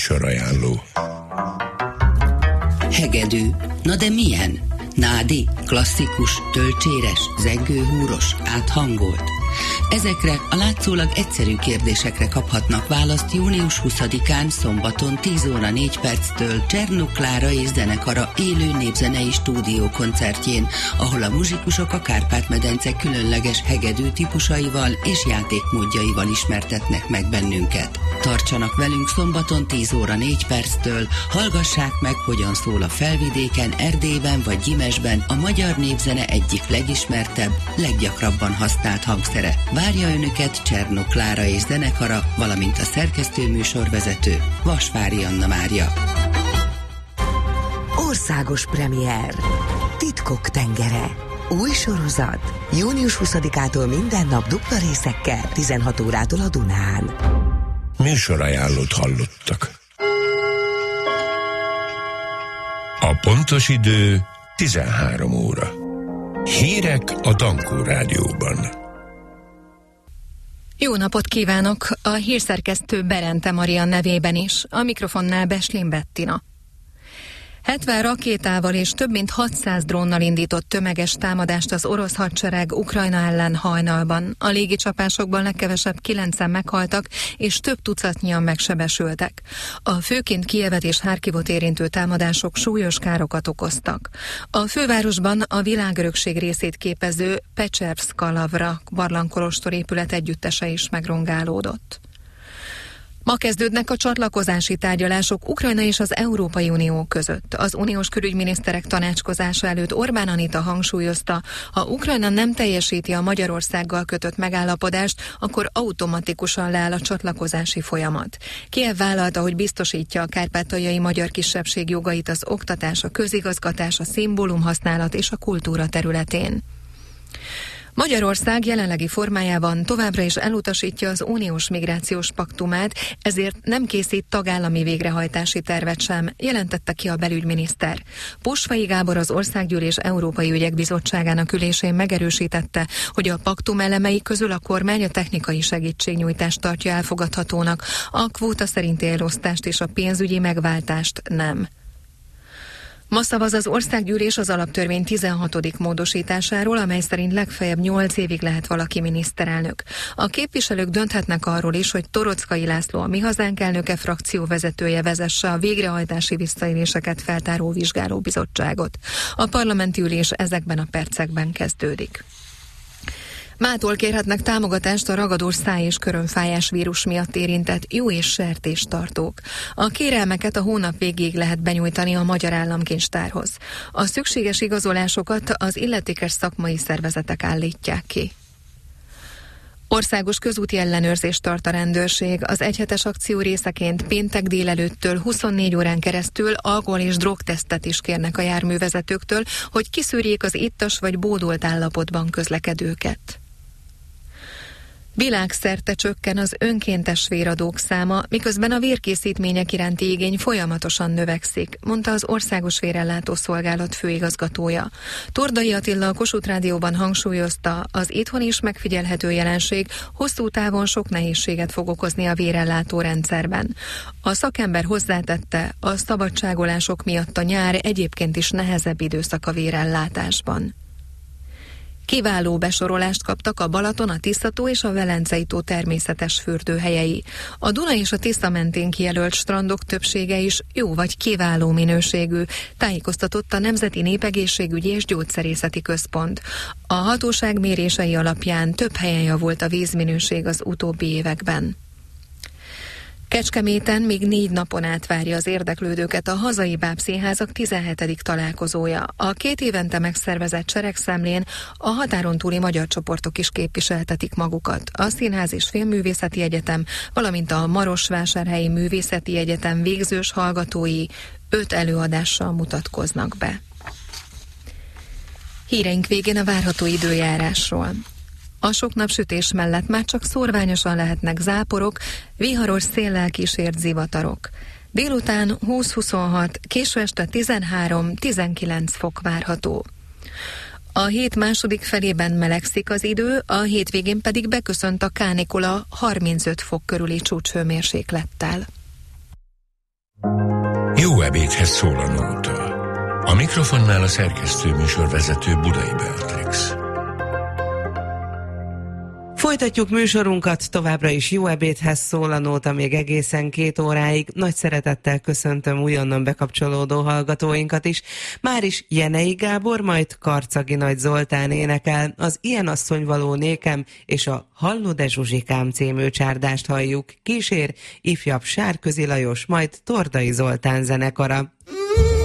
Műsorajánló. Hegedű. Na de milyen? Nádi, klasszikus, tölcséres, zengőhúros, áthangolt? Ezekre a látszólag egyszerű kérdésekre kaphatnak választ június 20-án szombaton 10 óra 4 perctől Csernuk Klára és zenekara élő népzenei stúdiókoncertjén, ahol a muzsikusok a Kárpát-medence különleges hegedű típusaival és játékmódjaival ismertetnek meg bennünket. Tartsanak velünk szombaton 10 óra 4 perctől, hallgassák meg, hogyan szól a Felvidéken, Erdélyben vagy Gyimesben a magyar népzene egyik legismertebb, leggyakrabban használt hangszere. Várja Önöket Csernuk Klára és zenekara, valamint a szerkesztő műsorvezető Vasvári Anna Mária. Országos premier. Titkok tengere. Új sorozat. Június 20-ától minden nap dupla részekkel, 16 órától a Dunán. Műsorajánlót hallottak. A pontos idő 13 óra. Hírek a Dankó Rádióban. Jó napot kívánok! A hírszerkesztő Berente Maria nevében is, a mikrofonnál Beslin Bettina. 70 rakétával és több mint 600 drónnal indított tömeges támadást az orosz hadsereg Ukrajna ellen hajnalban. A légicsapásokban legkevesebb 9-en meghaltak, és több tucatnyian megsebesültek. A főként Kijevet és Harkivot érintő támadások súlyos károkat okoztak. A fővárosban a világörökség részét képező Pecserszka-Lavra barlangkolostor épület együttese is megrongálódott. Ma kezdődnek a csatlakozási tárgyalások Ukrajna és az Európai Unió között. Az uniós külügyminiszterek tanácskozása előtt Orbán Anita hangsúlyozta, ha Ukrajna nem teljesíti a Magyarországgal kötött megállapodást, akkor automatikusan leáll a csatlakozási folyamat. Kijev vállalta, hogy biztosítja a kárpátaljai magyar kisebbség jogait az oktatás, a közigazgatás, a szimbólumhasználat és a kultúra területén. Magyarország jelenlegi formájában továbbra is elutasítja az uniós migrációs paktumát, ezért nem készít tagállami végrehajtási tervet sem, jelentette ki a belügyminiszter. Puschfai Gábor az Országgyűlés Európai Ügyek Bizottságának ülésén megerősítette, hogy a paktum elemei közül a kormány a technikai segítségnyújtást tartja elfogadhatónak, a kvóta szerinti elosztást és a pénzügyi megváltást nem. Ma szavaz az Országgyűlés az alaptörvény 16. módosításáról, amely szerint legfeljebb 8 évig lehet valaki miniszterelnök. A képviselők dönthetnek arról is, hogy Torockai László, a Mi Hazánk elnöke frakcióvezetője vezesse a végrehajtási visszaéléseket feltáró vizsgálóbizottságot. A parlamenti ülés ezekben a percekben kezdődik. Mától kérhetnek támogatást a ragadós száj- és körömfájás vírus miatt érintett jó- és sertéstartók. A kérelmeket a hónap végéig lehet benyújtani a Magyar Államkincstárhoz. A szükséges igazolásokat az illetékes szakmai szervezetek állítják ki. Országos közúti ellenőrzést tart a rendőrség. Az egyhetes akció részeként péntek délelőttől 24 órán keresztül alkohol- és drogtesztet is kérnek a járművezetőktől, hogy kiszűrjék az ittas vagy bódolt állapotban közlekedőket. Világszerte csökken az önkéntes véradók száma, miközben a vérkészítmények iránti igény folyamatosan növekszik, mondta az Országos Vérellátó Szolgálat főigazgatója. Tordai Attila a Kossuth Rádióban hangsúlyozta, az itthon is megfigyelhető jelenség hosszú távon sok nehézséget fog okozni a vérellátó rendszerben. A szakember hozzátette, a szabadságolások miatt a nyár egyébként is nehezebb időszak a vérellátásban. Kiváló besorolást kaptak a Balaton, a Tisza-tó és a Velencei-tó természetes fürdőhelyei. A Duna és a Tisza mentén kijelölt strandok többsége is jó vagy kiváló minőségű, tájékoztatott a Nemzeti Népegészségügyi és Gyógyszerészeti Központ. A hatóság mérései alapján több helyen javult a vízminőség az utóbbi években. Kecskeméten még 4 napon át várja az érdeklődőket a hazai bábszínházak 17. találkozója. A 2 évente megszervezett seregszemlén a határon túli magyar csoportok is képviseltetik magukat. A Színház és Filmművészeti Egyetem, valamint a Marosvásárhelyi Művészeti Egyetem végzős hallgatói 5 előadással mutatkoznak be. Híreink végén a várható időjárásról. A sok napsütés mellett már csak szórványosan lehetnek záporok, viharos széllel kísért zivatarok. Délután 20-26, késő este 13-19 fok várható. A hét második felében melegszik az idő, a hétvégén pedig beköszönt a kánikula 35 fok körüli csúcshőmérséklettel. ebédhez szól a nóta. A mikrofonnál a szerkesztő műsorvezető Budai Beatrix. Folytatjuk műsorunkat, továbbra is jó ebédhez szól a nóta még egészen 2 óráig. Nagy szeretettel köszöntöm újonnan bekapcsolódó hallgatóinkat is. Máris Jenei Gábor, majd Karcagi Nagy Zoltán énekel. Az Ilyen asszony való nékem és a Hallod-e Zsuzsikám című csárdást halljuk. Kísér ifjabb Sárközi Lajos, majd Tordai Zoltán zenekara.